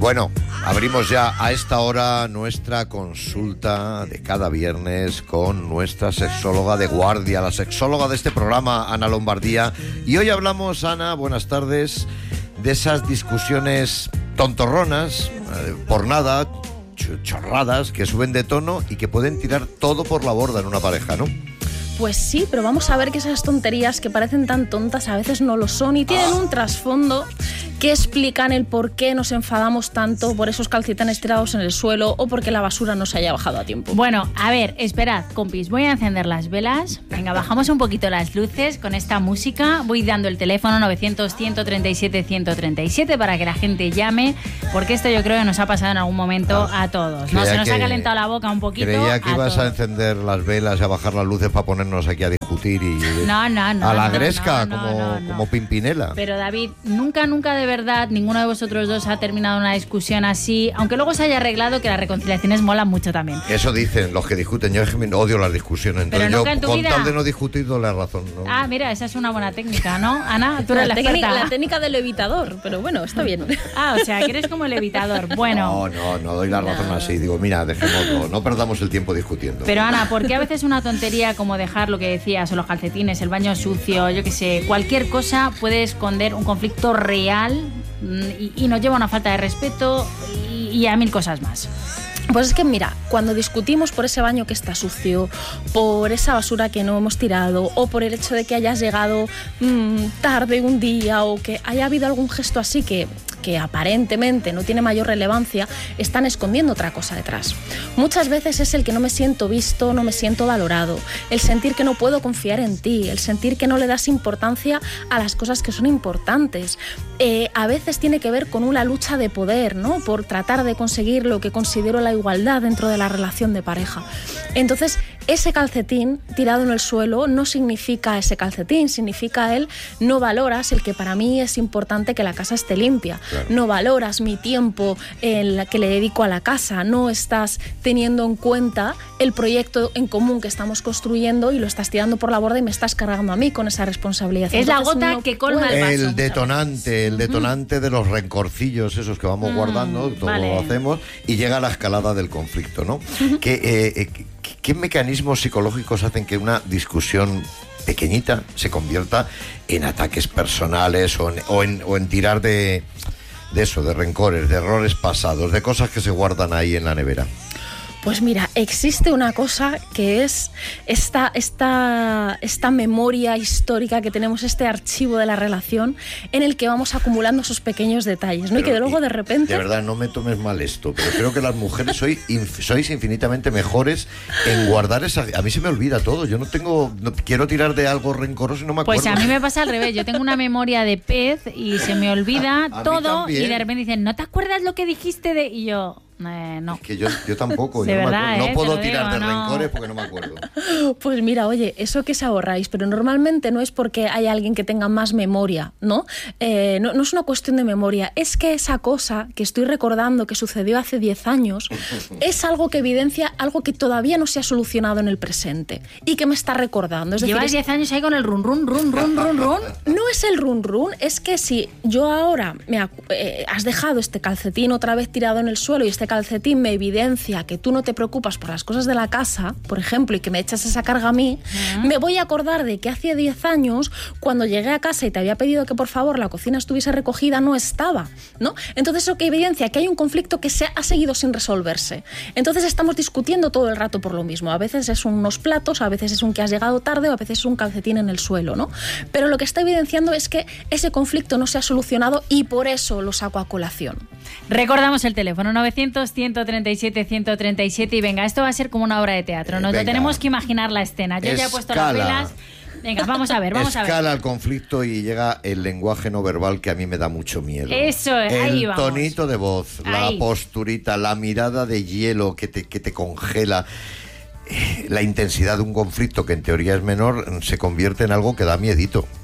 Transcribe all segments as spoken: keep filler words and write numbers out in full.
Bueno, abrimos ya a esta hora nuestra consulta de cada viernes con nuestra sexóloga de guardia, la sexóloga de este programa, Ana Lombardía. Y hoy hablamos, Ana, buenas tardes, de esas discusiones tontorronas, eh, por nada, ch- chorradas, que suben de tono y que pueden tirar todo por la borda en una pareja, ¿no? Pues sí, pero vamos a ver que esas tonterías que parecen tan tontas a veces no lo son y tienen un trasfondo que explican el por qué nos enfadamos tanto por esos calcetines tirados en el suelo o porque la basura no se haya bajado a tiempo. Bueno, a ver, esperad, compis, voy a encender las velas. Venga, bajamos un poquito las luces con esta música. Voy dando el teléfono novecientos, ciento treinta y siete, ciento treinta y siete para que la gente llame, porque esto yo creo que nos ha pasado en algún momento a todos, ¿no? Creía Se nos que- ha calentado la boca un poquito. Creía que a ibas todos. a encender las velas y a bajar las luces para ponernos aquí a discutir y No, no, no. a la no, gresca, no, no, como, no, no. como Pimpinela. Pero David, nunca, nunca de verdad ninguno de vosotros dos ha terminado una discusión así, aunque luego se haya arreglado, que las reconciliaciones molan mucho también. Eso dicen los que discuten. Yo es que me- odio las discusiones. Entonces Pero nunca yo, en tu con vida. tal de no discutir, doy la razón, ¿no? Ah, mira, esa es una buena técnica, ¿no? Ana, tú eres La, la, técnica, experta. la técnica del evitador, pero bueno, está bien. Ah, o sea, que eres como el evitador. Bueno. No, no, no doy la razón así. Digo, mira, dejémoslo. No perdamos el tiempo discutiendo. Pero Ana, ¿por qué a veces una tontería como dejar lo que decías, o los calcetines, el baño sucio, yo qué sé, cualquier cosa puede esconder un conflicto real mm, y, y nos lleva a una falta de respeto y, y a mil cosas más? Pues es que mira, cuando discutimos por ese baño que está sucio, por esa basura que no hemos tirado, o por el hecho de que hayas llegado mmm, tarde un día, o que haya habido algún gesto así que, que aparentemente no tiene mayor relevancia, están escondiendo otra cosa detrás. Muchas veces es el que no me siento visto, no me siento valorado, el sentir que no puedo confiar en ti, el sentir que no le das importancia a las cosas que son importantes. Eh, a veces tiene que ver con una lucha de poder, ¿no? Por tratar de conseguir lo que considero la igualdad dentro de la relación de pareja. Entonces, ese calcetín tirado en el suelo no significa ese calcetín, significa el no valoras el que para mí es importante que la casa esté limpia. Claro. No valoras mi tiempo el que le dedico a la casa, no estás teniendo en cuenta el proyecto en común que estamos construyendo y lo estás tirando por la borda y me estás cargando a mí con esa responsabilidad. Es la Entonces, gota no que colma puedes. el vaso. El muchas detonante, el detonante de los rencorcillos esos que vamos Mm, guardando, todo vale. lo hacemos, y llega la escalada del conflicto, ¿no? ¿Qué, eh, eh, qué- qué mecanismos psicológicos hacen que una discusión pequeñita se convierta en ataques personales o en, o en, o en tirar de, de eso, de rencores, de errores pasados, de cosas que se guardan ahí en la nevera? Pues mira, existe una cosa que es esta, esta, esta memoria histórica que tenemos, este archivo de la relación en el que vamos acumulando esos pequeños detalles, ¿no? Y Pero, que luego y- de repente... De verdad, no me tomes mal esto, pero creo que las mujeres sois, inf- sois infinitamente mejores en guardar esa... A mí se me olvida todo, yo no tengo... No, quiero tirar de algo rencoroso y no me acuerdo. Pues a mí me pasa al revés, yo tengo una memoria de pez y se me olvida A mí todo también. y de repente dicen, ¿no te acuerdas lo que dijiste de...? Y yo, eh, no. Es que yo, yo tampoco, De yo no, me verdad, acuerdo. ¿eh? No puedo Te lo tirar digo, de no. rencores porque no me acuerdo. Pues mira, oye, eso que os ahorráis, pero normalmente no es porque hay alguien que tenga más memoria, ¿no? Eh, no, no es una cuestión de memoria, es que esa cosa que estoy recordando que sucedió hace diez años es algo que evidencia algo que todavía no se ha solucionado en el presente y que me está recordando. Es decir, Llevas es- diez años ahí con el run, run, run, run, run, run. no es el run run, es que si yo ahora me acu- eh, has dejado este calcetín otra vez tirado en el suelo y este calcetín me evidencia que tú no te preocupas por las cosas de la casa, por ejemplo, y que me echas esa carga a mí, Ah. me voy a acordar de que hace diez años, cuando llegué a casa y te había pedido que por favor la cocina estuviese recogida, no estaba, ¿no? Entonces eso que evidencia que hay un conflicto que se ha seguido sin resolverse. Entonces estamos discutiendo todo el rato por lo mismo. A veces es unos platos, a veces es un que has llegado tarde o a veces es un calcetín en el suelo, ¿no? Pero lo que está evidenciando es que ese conflicto no se ha solucionado y por eso lo saco a colación. Recordamos el teléfono novecientos, ciento treinta y siete, ciento treinta y siete y venga, esto va a ser como una obra de teatro, nos Eh, lo venga. tenemos que imaginar la escena. Yo ya he puesto las Escala. velas. Venga, vamos a ver, vamos a ver. Escala el conflicto y llega el lenguaje no verbal que a mí me da mucho miedo. Eso, ahí El vamos. tonito de voz, Ahí. la posturita, la mirada de hielo que te, que te congela. Eh, La intensidad de un conflicto que en teoría es menor se convierte en algo que da miedito.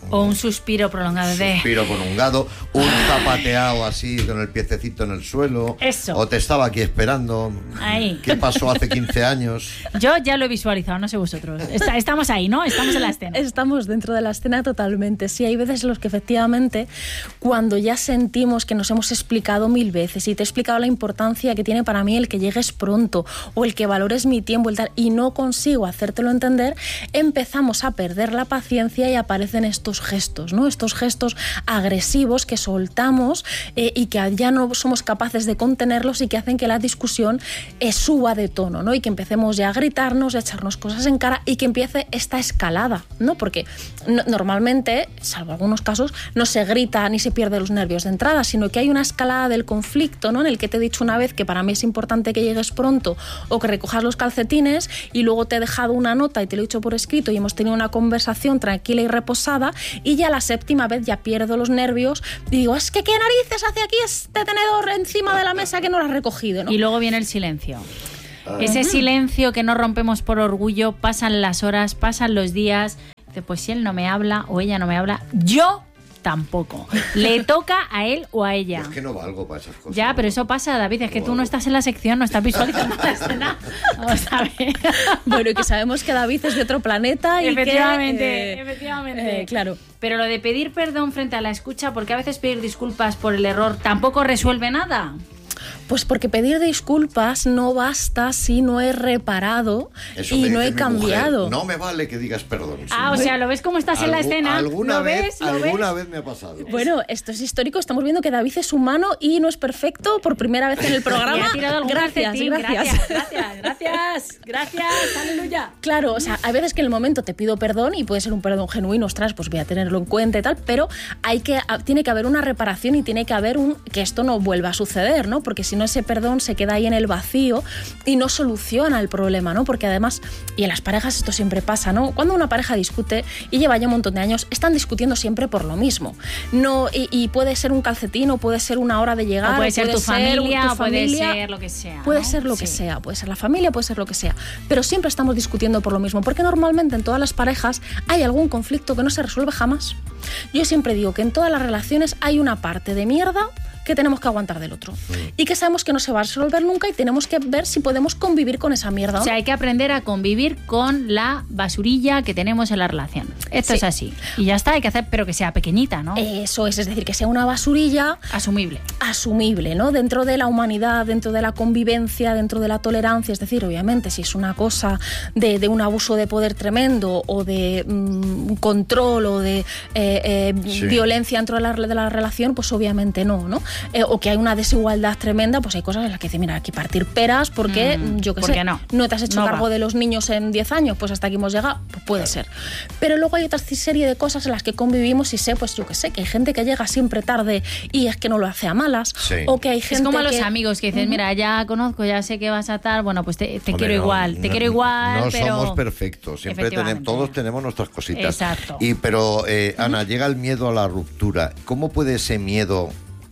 O un suspiro prolongado de... Suspiro prolongado, un zapateado así con el piececito en el suelo. Eso. O te estaba aquí esperando. Ahí. ¿Qué pasó hace quince años? Yo ya lo he visualizado, no sé vosotros. Está, estamos ahí, ¿no? Estamos en la escena. Estamos dentro de la escena totalmente. Sí, hay veces en los que efectivamente, cuando ya sentimos que nos hemos explicado mil veces y te he explicado la importancia que tiene para mí el que llegues pronto o el que valores mi tiempo y tal, y no consigo hacértelo entender, empezamos a perder la paciencia y aparecen estos gestos, ¿no? Estos gestos agresivos que soltamos eh, y que ya no somos capaces de contenerlos y que hacen que la discusión eh, suba de tono, ¿no? Y que empecemos ya a gritarnos, a echarnos cosas en cara y que empiece esta escalada, ¿no? Porque no, normalmente, salvo algunos casos, no se grita ni se pierde los nervios de entrada, sino que hay una escalada del conflicto, ¿no? En el que te he dicho una vez que para mí es importante que llegues pronto o que recojas los calcetines y luego te he dejado una nota y te lo he dicho por escrito y hemos tenido una conversación tranquila y reposada, y ya la séptima vez ya pierdo los nervios y digo, es que qué narices hace aquí este tenedor encima de la mesa que no lo has recogido, ¿no? Y luego viene el silencio. Ah. Ese silencio que no rompemos por orgullo, pasan las horas, pasan los días, pues si él no me habla o ella no me habla, yo tampoco. Le toca a él o a ella. Es que no valgo para esas cosas. Ya, pero eso pasa, David, es que No tú no valgo. estás en la sección, no estás visualizando la escena. Vamos a ver. Bueno, y que sabemos que David es de otro planeta y Efectivamente, que... eh, efectivamente. eh, claro. Pero lo de pedir perdón frente a la escucha, porque a veces pedir disculpas por el error tampoco resuelve nada. Pues porque pedir disculpas no basta si no he reparado Eso y me no dice he mi cambiado. mujer, no me vale que digas perdón. Ah, o Sí. sea, ¿lo ves cómo estás en la Algu- escena? Alguna ¿Lo vez, ves? ¿Lo alguna ves? vez me ha pasado. Bueno, esto es histórico. Estamos viendo que David es humano y no es perfecto por primera vez en el programa. Y ha tirado algún Gracias, calcetín. gracias. Gracias, gracias, gracias, gracias, aleluya. Claro, o sea, hay veces que en el momento te pido perdón y puede ser un perdón genuino, ostras, pues voy a tenerlo en cuenta y tal, pero hay que, tiene que haber una reparación y tiene que haber un que esto no vuelva a suceder, ¿no? Porque si no, ese perdón se queda ahí en el vacío y no soluciona el problema, ¿no? Porque además, y en las parejas esto siempre pasa, ¿no? Cuando una pareja discute y lleva ya un montón de años, están discutiendo siempre por lo mismo. No, y, y puede ser un calcetín o puede ser una hora de llegar, O puede ser tu familia, tu o puede familia, ser lo que sea. Puede ¿no? ser lo Sí. que sea, puede ser la familia, puede ser lo que sea. Pero siempre estamos discutiendo por lo mismo, porque normalmente en todas las parejas hay algún conflicto que no se resuelve jamás. Yo siempre digo que en todas las relaciones hay una parte de mierda que tenemos que aguantar del otro. Y que sabemos que no se va a resolver nunca y tenemos que ver si podemos convivir con esa mierda. O sea, hay que aprender a convivir con la basurilla que tenemos en la relación. Esto Sí. es así. Y ya está, hay que hacer, pero que sea pequeñita, ¿no? Eso es, es decir, que sea una basurilla Asumible. asumible, ¿no? Dentro de la humanidad, dentro de la convivencia, dentro de la tolerancia. Es decir, obviamente, si es una cosa de, de un abuso de poder tremendo o de mm, control o de eh, eh, Sí. violencia dentro de la, de la relación, pues obviamente no, ¿no? Eh, o que hay una desigualdad tremenda, pues hay cosas en las que dice, mira, aquí partir peras porque, Mm, yo qué ¿por sé, qué no? te has hecho No cargo va. de los niños en diez años, pues hasta aquí hemos llegado, pues puede ser. Pero luego hay otra serie de cosas en las que convivimos y sé, pues yo qué sé, que hay gente que llega siempre tarde y es que no lo hace a malas, Sí. o que hay gente Es como a los que... amigos que dices, mira, ya conozco, ya sé que vas a tal, bueno, pues te, te Hombre, quiero no, igual, te no- quiero igual, No pero... somos perfectos, siempre tenemos, Efectivamente. todos tenemos nuestras cositas. Exacto. Y pero eh, Ana, llega el miedo a la ruptura. ¿Cómo puede ese miedo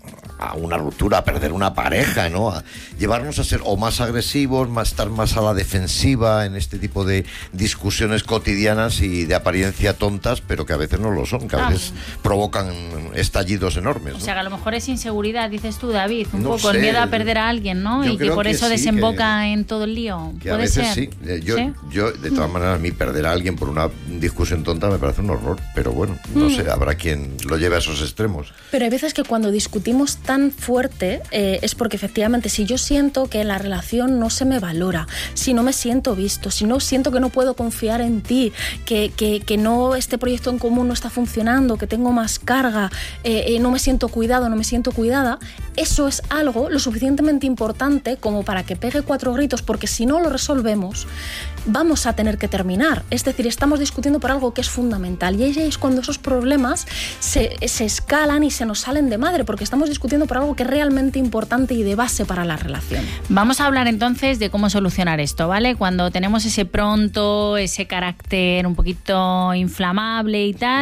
a una ruptura, a perder una pareja, ¿no? A llevarnos a ser o más agresivos, más estar más a la defensiva en este tipo de discusiones cotidianas y de apariencia tontas, pero que a veces no lo son, que a Ah. veces provocan estallidos enormes, O ¿no? sea, que a lo mejor es inseguridad, dices tú, David, un No poco el sé. miedo a perder a alguien, ¿no? Yo Y que creo por que eso sí, desemboca en todo el lío. Que a ¿Puede veces ser? sí. Eh, Yo, ¿Sí? yo, de todas maneras, a mí perder a alguien por una discusión tonta me parece un horror. Pero bueno, no sé, habrá quien lo lleve a esos extremos. Pero hay veces que cuando discutimos tan fuerte eh, es porque efectivamente si yo siento que en la relación no se me valora, si no me siento visto, si no siento que no puedo confiar en ti, que, que, que no este proyecto en común no está funcionando, que tengo más carga, eh, eh, no me siento cuidado, no me siento cuidada, eso es algo lo suficientemente importante como para que pegue cuatro gritos, porque si no lo resolvemos vamos a tener que terminar. Es decir, estamos discutiendo por algo que es fundamental y ahí es cuando esos problemas se, se escalan y se nos salen de madre, porque estamos discutiendo por algo que es realmente importante y de base para la relación. Vamos a hablar entonces de cómo solucionar esto, ¿vale? Cuando tenemos ese pronto, ese carácter un poquito inflamable y tal,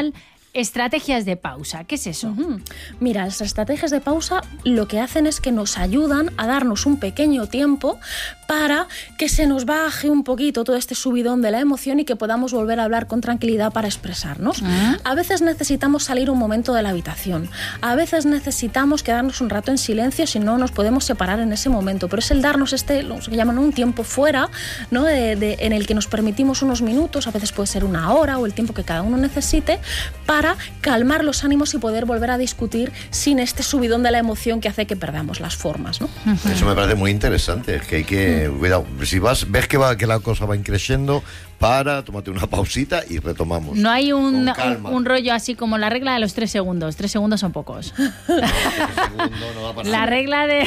Estrategias de pausa, ¿qué es eso? Uh-huh. Mira, las estrategias de pausa lo que hacen es que nos ayudan a darnos un pequeño tiempo para que se nos baje un poquito todo este subidón de la emoción y que podamos volver a hablar con tranquilidad para expresarnos. Uh-huh. A veces necesitamos salir un momento de la habitación, a veces necesitamos quedarnos un rato en silencio, si no nos podemos separar en ese momento, pero es el darnos este, lo que llaman un tiempo fuera, ¿no? de, de, en el que nos permitimos unos minutos, a veces puede ser una hora o el tiempo que cada uno necesite, para para calmar los ánimos y poder volver a discutir sin este subidón de la emoción que hace que perdamos las formas, ¿no? Eso me parece muy interesante, es que hay que, cuidado, si vas, ves que, va, que la cosa va increciendo, para, tómate una pausita y retomamos. No hay un, un, un rollo así como la regla de los tres segundos, tres segundos son pocos. No, segundo no va a pasar. La regla de...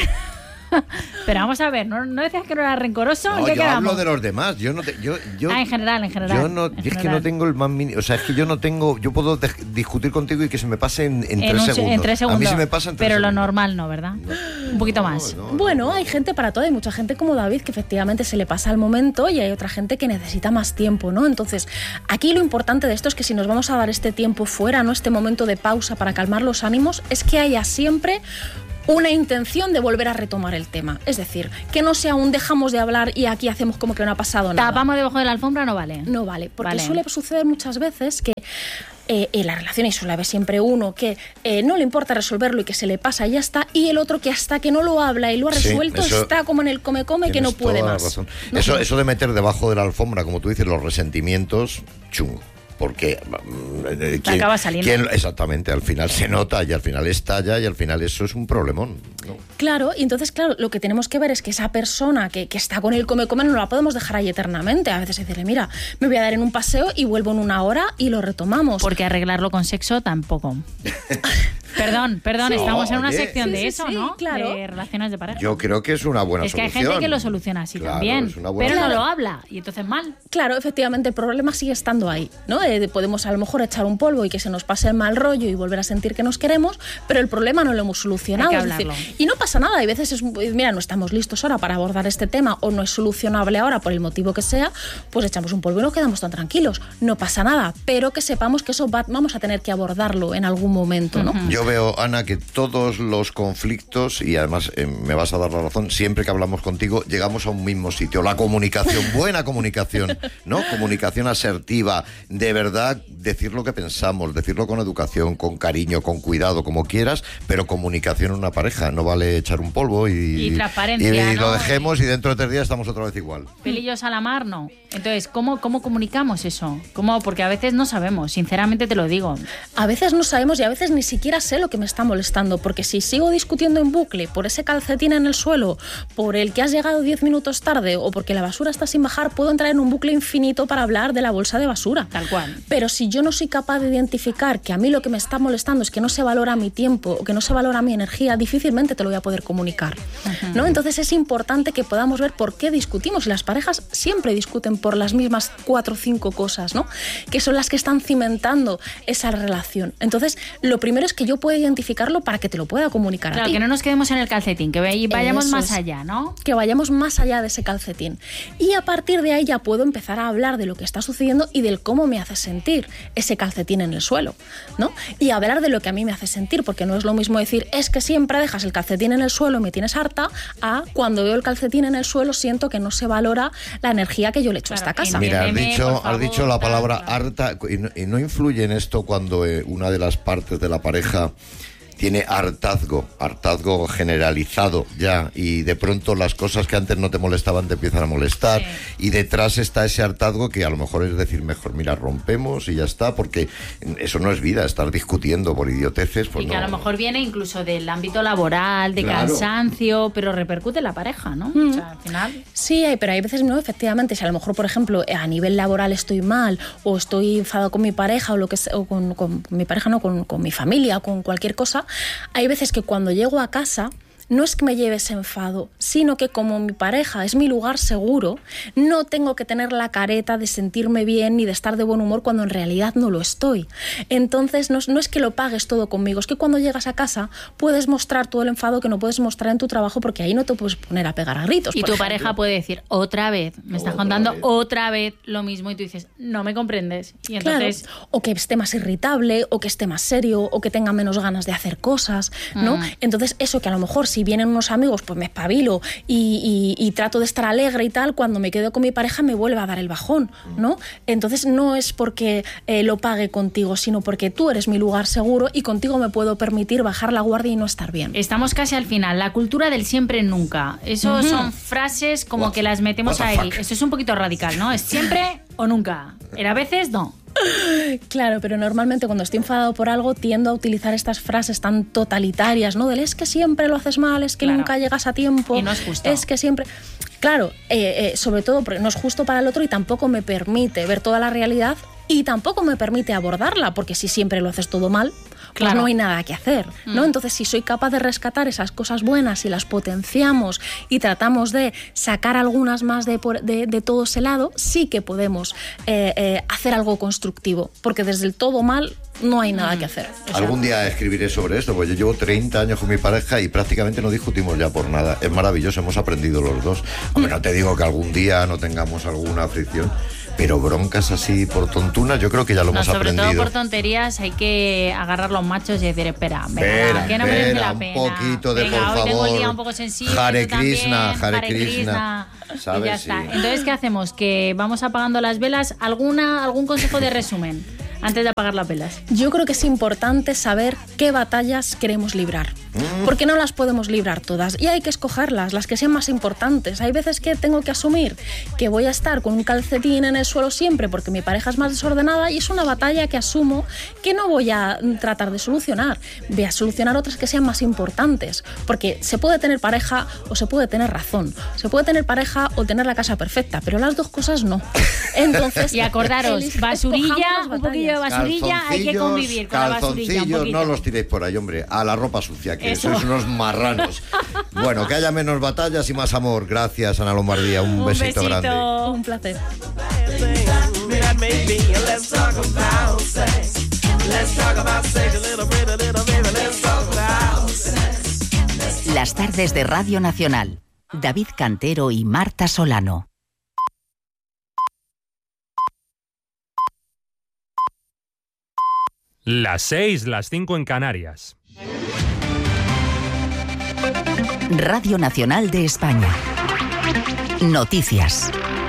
Pero vamos a ver, ¿no, no decías que no era rencoroso? No, ¿Qué yo quedamos? hablo de los demás. Yo no te, yo, yo, ah, en general, en general. Yo no, en es general. que no tengo el más mínimo. O sea, es que yo no tengo. Yo puedo de, discutir contigo y que se me pase en, en, en tres, un, segundos. en tres segundos. A mí se me pasa en tres Pero segundos. lo normal no, ¿verdad? No, un poquito no, más. No, no, bueno, no. hay gente para todo. Hay mucha gente como David que efectivamente se le pasa el momento y hay otra gente que necesita más tiempo, ¿no? Entonces, aquí lo importante de esto es que si nos vamos a dar este tiempo fuera, ¿no? Este momento de pausa para calmar los ánimos, es que haya siempre una intención de volver a retomar el tema. Es decir, que no sea un dejamos de hablar y aquí hacemos como que no ha pasado nada. Tapamos debajo de la alfombra, no vale. No vale, porque vale. suele suceder muchas veces que eh, en la relación, y suele haber siempre uno que eh, no le importa resolverlo y que se le pasa y ya está, y el otro que hasta que no lo habla y lo ha resuelto sí, está como en el come-come que no puede más. ¿No? Eso, eso de meter debajo de la alfombra, como tú dices, los resentimientos, chungo. Porque eh, ¿quién, acaba saliendo. ¿quién, exactamente, al final se nota y al final estalla y al final eso es un problemón, ¿no? Claro, y entonces, claro, lo que tenemos que ver es que esa persona que, que está con el come-come no la podemos dejar ahí eternamente. A veces decirle, mira, me voy a dar en un paseo y vuelvo en una hora y lo retomamos. Porque arreglarlo con sexo tampoco. Perdón, perdón, sí, estamos en una oye, sección sí, de sí, eso, sí, ¿no? Claro. De relaciones de pareja. Yo creo que es una buena es solución. Es que hay gente que lo soluciona así claro, también, es una buena pero solución. no lo habla y entonces mal. Claro, efectivamente, el problema sigue estando ahí, ¿no? Eh, podemos a lo mejor echar un polvo y que se nos pase el mal rollo y volver a sentir que nos queremos, pero el problema no lo hemos solucionado. Hay que es decir, hablarlo. y no pasa nada, hay veces es, mira, no estamos listos ahora para abordar este tema o no es solucionable ahora por el motivo que sea, pues echamos un polvo y nos quedamos tan tranquilos. No pasa nada, pero que sepamos que eso va, vamos a tener que abordarlo en algún momento, ¿no? Uh-huh. Yo veo, Ana, que todos los conflictos, y además eh, me vas a dar la razón, siempre que hablamos contigo llegamos a un mismo sitio, la comunicación, buena comunicación, ¿no? Comunicación asertiva, de verdad decir lo que pensamos, decirlo con educación, con cariño, con cuidado, como quieras, pero comunicación en una pareja, no vale echar un polvo y, y transparencia, y, y ¿no? lo dejemos y dentro de tres días estamos otra vez igual. Pelillos a la mar, no. Entonces, ¿cómo, cómo comunicamos eso? ¿Cómo? Porque a veces no sabemos, sinceramente te lo digo. A veces no sabemos y a veces ni siquiera sé lo que me está molestando, porque si sigo discutiendo en bucle por ese calcetín en el suelo, por el que has llegado diez minutos tarde o porque la basura está sin bajar, puedo entrar en un bucle infinito para hablar de la bolsa de basura. Tal cual. Pero si yo no soy capaz de identificar que a mí lo que me está molestando es que no se valora mi tiempo o que no se valora mi energía, difícilmente te lo voy a poder comunicar, uh-huh. ¿no? Entonces es importante que podamos ver por qué discutimos. Y las parejas siempre discuten por las mismas cuatro o cinco cosas, ¿no? Que son las que están cimentando esa relación. Entonces, lo primero es que yo pueda identificarlo para que te lo pueda comunicar claro, a ti. Que no nos quedemos en el calcetín, que vayamos Eso más es. allá, ¿no? Que vayamos más allá de ese calcetín. Y a partir de ahí ya puedo empezar a hablar de lo que está sucediendo y del cómo me hace sentir ese calcetín en el suelo, ¿no? Y hablar de lo que a mí me hace sentir, porque no es lo mismo decir, es que siempre dejas el calcetín en el suelo y me tienes harta, a cuando veo el calcetín en el suelo siento que no se valora la energía que yo le echo claro, a esta casa. Mira, has Entiéndeme, dicho, por favor, has dicho la palabra claro. harta, y no, y no influye en esto cuando eh, una de las partes de la pareja tiene hartazgo, hartazgo generalizado ya, y de pronto las cosas que antes no te molestaban te empiezan a molestar, sí. y detrás está ese hartazgo que a lo mejor es decir, mejor mira, rompemos y ya está, porque eso no es vida, estar discutiendo por idioteces, pues y que no. a lo mejor viene incluso del ámbito laboral, de Claro. cansancio, pero repercute en la pareja, ¿no? Mm. O sea, al final... Sí, hay, pero hay veces no, efectivamente, si a lo mejor, por ejemplo, a nivel laboral estoy mal o estoy enfadado con mi pareja o lo que sea, o con, con mi pareja, no, con, con mi familia, con cualquier cosa, hay veces que cuando llego a casa no es que me lleve ese enfado, sino que como mi pareja es mi lugar seguro, no tengo que tener la careta de sentirme bien ni de estar de buen humor cuando en realidad no lo estoy. Entonces no, no es que lo pagues todo conmigo, es que cuando llegas a casa puedes mostrar todo el enfado que no puedes mostrar en tu trabajo, porque ahí no te puedes poner a pegar a gritos. Y tu ejemplo. pareja puede decir, otra vez, me estás Otra contando vez. otra vez lo mismo, y tú dices, no me comprendes. Y entonces... Claro, o que esté más irritable, o que esté más serio, o que tenga menos ganas de hacer cosas, ¿no? Mm. Entonces eso que a lo mejor si vienen unos amigos pues me espabilo y, y, y trato de estar alegre y tal, cuando me quedo con mi pareja me vuelve a dar el bajón, ¿no? Entonces no es porque eh, lo pague contigo, sino porque tú eres mi lugar seguro y contigo me puedo permitir bajar la guardia y no estar bien. Estamos casi al final. La cultura del siempre nunca. Eso Ujú. son frases como What- que las metemos what the ahí. fuck? Eso es un poquito radical, ¿no? Es siempre o nunca. Era a veces no. Claro, pero normalmente cuando estoy enfadado por algo tiendo a utilizar estas frases tan totalitarias, ¿no? Del es que siempre lo haces mal, es que Claro. nunca llegas a tiempo. Y no es justo. Es que siempre... Claro, eh, eh, sobre todo porque no es justo para el otro y tampoco me permite ver toda la realidad y tampoco me permite abordarla, porque si siempre lo haces todo mal, pues Claro. no hay nada que hacer, ¿no? Mm. Entonces, si soy capaz de rescatar esas cosas buenas y las potenciamos y tratamos de sacar algunas más de, por- de, de todo ese lado, sí que podemos eh, eh, hacer algo constructivo, porque desde el todo mal no hay nada que hacer. O sea, Algún día escribiré sobre esto, pues yo llevo treinta años con mi pareja y prácticamente no discutimos ya por nada. Es maravilloso, hemos aprendido los dos. Hombre, no te digo que algún día no tengamos alguna fricción, pero broncas así por tontunas, yo creo que ya lo No, hemos sobre aprendido. todo por tonterías hay que agarrar los machos y decir, espera, venga, Espera, que no merece espera, la un pena. poquito de venga, por hoy tengo el favor. día un poco sensible. Hare tú también, Krishna, Hare Hare Krishna. Y ¿Sabes? ya está. Sí. Entonces, ¿qué hacemos? Que vamos apagando las velas. ¿Alguna, algún consejo de resumen antes de apagar las velas? yo creo que es importante saber qué batallas queremos librar, porque no las podemos librar todas y hay que escogerlas, las que sean más importantes. Hay veces que tengo que asumir que voy a estar con un calcetín en el suelo siempre porque mi pareja es más desordenada y es una batalla que asumo que no voy a tratar de solucionar. Voy a solucionar otras que sean más importantes, porque se puede tener pareja o se puede tener razón, se puede tener pareja o tener la casa perfecta, pero las dos cosas no. Entonces, Y acordaros, elige- basurilla, escojamos las un poquillo de batallas. basurilla, hay que convivir con la basurilla un calzoncillos, poquito. no los tiréis por ahí, hombre, a la ropa sucia, que Eso. sois unos marranos. Bueno, que haya menos batallas y más amor. Gracias, Ana Lombardía, un, Un besito, besito. grande. Un placer. That may be. Let's talk about sex. Let's talk about sex. A little bit, a little baby. Let's talk about sex. Las tardes de Radio Nacional. David Cantero y Marta Solano. Las seis, las cinco en Canarias. Radio Nacional de España. Noticias.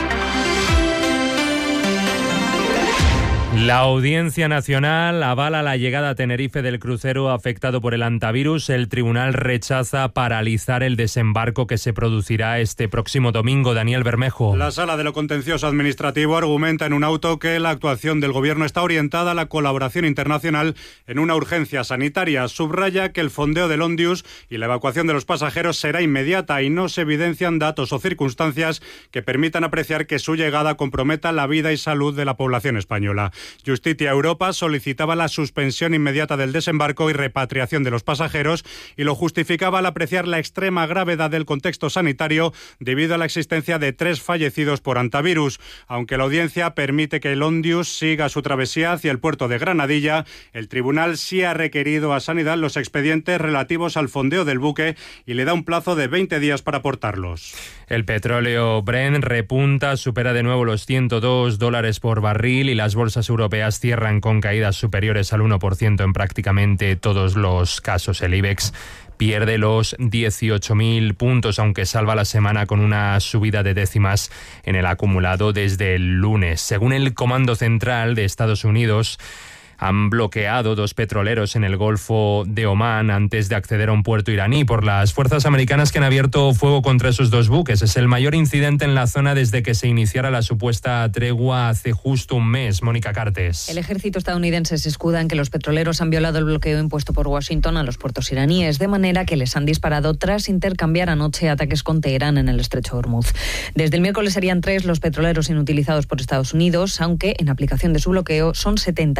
La Audiencia Nacional avala la llegada a Tenerife del crucero afectado por el hantavirus. El tribunal rechaza paralizar el desembarco que se producirá este próximo domingo. Daniel Bermejo. La Sala de lo Contencioso Administrativo argumenta en un auto que la actuación del Gobierno está orientada a la colaboración internacional en una urgencia sanitaria. Subraya que el fondeo del Ondius y la evacuación de los pasajeros será inmediata y no se evidencian datos o circunstancias que permitan apreciar que su llegada comprometa la vida y salud de la población española. Justitia Europa solicitaba la suspensión inmediata del desembarco y repatriación de los pasajeros y lo justificaba al apreciar la extrema gravedad del contexto sanitario debido a la existencia de tres fallecidos por hantavirus. Aunque la audiencia permite que el Ondius siga su travesía hacia el puerto de Granadilla, el tribunal sí ha requerido a Sanidad los expedientes relativos al fondeo del buque y le da un plazo de veinte días para aportarlos. El petróleo Brent repunta, supera de nuevo los ciento dos dólares por barril y las bolsas europeas cierran con caídas superiores al uno por ciento en prácticamente todos los casos. El IBEX pierde los dieciocho mil puntos, aunque salva la semana con una subida de décimas en el acumulado desde el lunes. Según el Comando Central de Estados Unidos, han bloqueado dos petroleros en el Golfo de Omán antes de acceder a un puerto iraní por las fuerzas americanas que han abierto fuego contra esos dos buques. Es el mayor incidente en la zona desde que se iniciara la supuesta tregua hace justo un mes. Mónica Cartes. El ejército estadounidense se escuda en que los petroleros han violado el bloqueo impuesto por Washington a los puertos iraníes, de manera que les han disparado tras intercambiar anoche ataques con Teherán en el estrecho de Hormuz. Desde el miércoles serían tres los petroleros inutilizados por Estados Unidos, aunque en aplicación de su bloqueo son setenta y tres las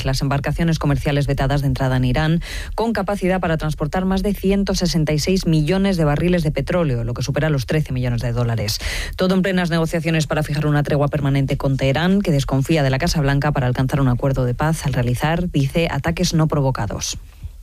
las embarcaciones comerciales vetadas de entrada en Irán, con capacidad para transportar más de ciento sesenta y seis millones de barriles de petróleo, lo que supera los trece millones de dólares. Todo en plenas negociaciones para fijar una tregua permanente con Teherán, que desconfía de la Casa Blanca para alcanzar un acuerdo de paz al realizar, dice, ataques no provocados.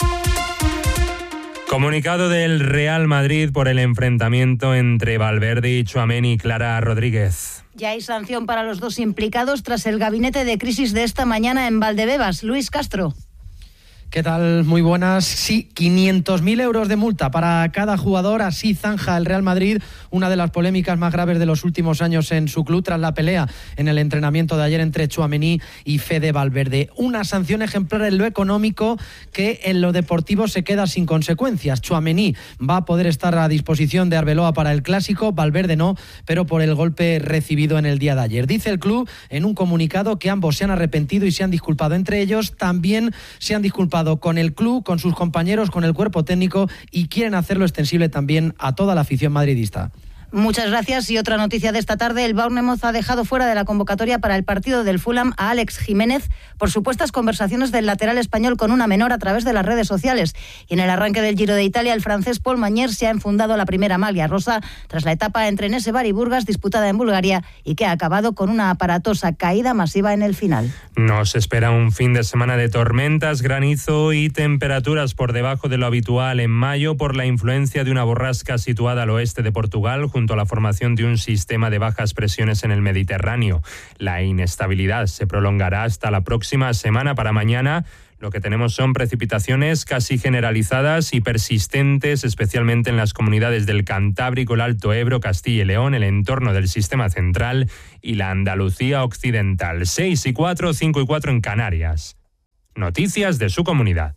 Comunicado del Real Madrid por el enfrentamiento entre Valverde y Tchouaméni. Clara Rodríguez. Ya hay sanción para los dos implicados tras el gabinete de crisis de esta mañana en Valdebebas. Luis Castro. ¿Qué tal? Muy buenas. Sí, quinientos mil euros de multa para cada jugador. Así zanja el Real Madrid una de las polémicas más graves de los últimos años en su club tras la pelea en el entrenamiento de ayer entre Tchouaméni y Fede Valverde. Una sanción ejemplar en lo económico que en lo deportivo se queda sin consecuencias. Tchouaméni va a poder estar a disposición de Arbeloa para el Clásico, Valverde no, pero por el golpe recibido en el día de ayer. Dice el club en un comunicado que ambos se han arrepentido y se han disculpado entre ellos. También se han disculpado con el club, con sus compañeros, con el cuerpo técnico y quieren hacerlo extensible también a toda la afición madridista. Muchas gracias. Y otra noticia de esta tarde, el Bournemouth ha dejado fuera de la convocatoria para el partido del Fulham a Alex Jiménez por supuestas conversaciones del lateral español con una menor a través de las redes sociales. Y en el arranque del Giro de Italia, el francés Paul Mañer se ha enfundado la primera maglia rosa tras la etapa entre Nesebar y Burgas disputada en Bulgaria y que ha acabado con una aparatosa caída masiva en el final. Nos espera un fin de semana de tormentas, granizo y temperaturas por debajo de lo habitual en mayo por la influencia de una borrasca situada al oeste de Portugal, junto a la formación de un sistema de bajas presiones en el Mediterráneo. La inestabilidad se prolongará hasta la próxima semana. Para mañana lo que tenemos son precipitaciones casi generalizadas y persistentes, especialmente en las comunidades del Cantábrico, el Alto Ebro, Castilla y León, el entorno del sistema central y la Andalucía occidental. seis y cuatro, cinco y cuatro en Canarias. Noticias de su comunidad.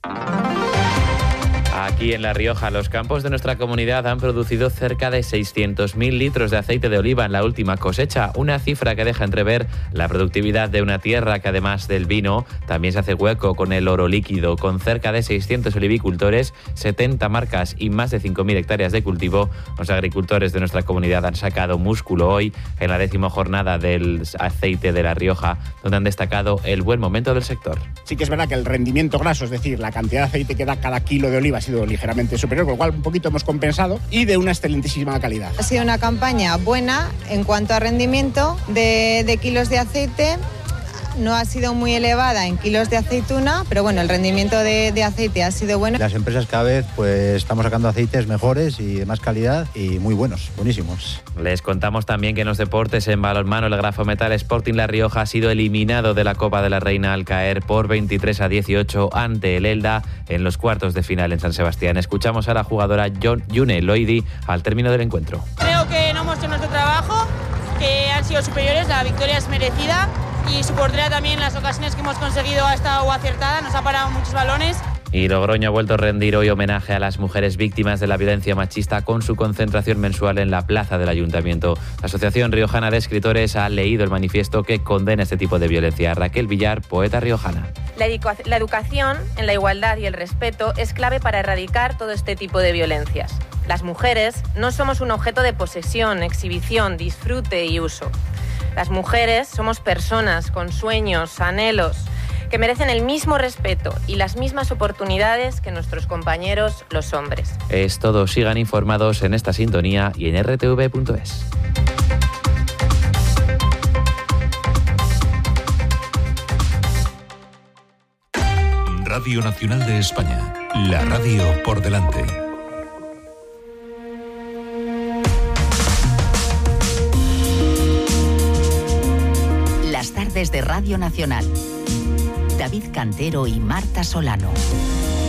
Aquí en La Rioja, los campos de nuestra comunidad han producido cerca de seiscientos mil litros de aceite de oliva en la última cosecha, una cifra que deja entrever la productividad de una tierra que, además del vino, también se hace hueco con el oro líquido. Con cerca de seiscientos olivicultores, setenta marcas y más de cinco mil hectáreas de cultivo, los agricultores de nuestra comunidad han sacado músculo hoy en la décima jornada del aceite de La Rioja, donde han destacado el buen momento del sector. Sí que es verdad que el rendimiento graso, es decir, la cantidad de aceite que da cada kilo de oliva, ha sido ligeramente superior, con lo cual un poquito hemos compensado, y de una excelentísima calidad. Ha sido una campaña buena en cuanto a rendimiento de, de kilos de aceite. No ha sido muy elevada en kilos de aceituna, pero bueno, el rendimiento de, de aceite ha sido bueno. Las empresas cada vez pues estamos sacando aceites mejores y de más calidad y muy buenos, buenísimos. Les contamos también que en los deportes, en balonmano, el Grafometal Sporting La Rioja ha sido eliminado de la Copa de la Reina al caer por veintitrés a dieciocho ante el Elda en los cuartos de final en San Sebastián. Escuchamos a la jugadora John Yune Loidi al término del encuentro. Creo que no hemos hecho nuestro trabajo, que han sido superiores, la victoria es merecida. Y su portera también, las ocasiones que hemos conseguido ha estado acertada, nos ha parado muchos balones. Y Logroño ha vuelto a rendir hoy homenaje a las mujeres víctimas de la violencia machista con su concentración mensual en la plaza del Ayuntamiento. La Asociación Riojana de Escritores ha leído el manifiesto que condena este tipo de violencia. Raquel Villar, poeta riojana. La, educa- la educación en la igualdad y el respeto es clave para erradicar todo este tipo de violencias. Las mujeres no somos un objeto de posesión, exhibición, disfrute y uso. Las mujeres somos personas con sueños, anhelos, que merecen el mismo respeto y las mismas oportunidades que nuestros compañeros, los hombres. Es todo. Sigan informados en esta sintonía y en r t v punto es. Radio Nacional de España. La radio por delante. Las tardes de Radio Nacional. David Cantero y Marta Solano.